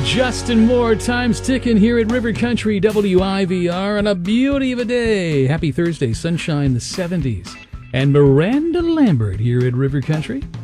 Justin Moore, time's ticking here at River Country WIVR on a beauty of a day. Happy Thursday, sunshine, the 70s. And Miranda Lambert here at River Country.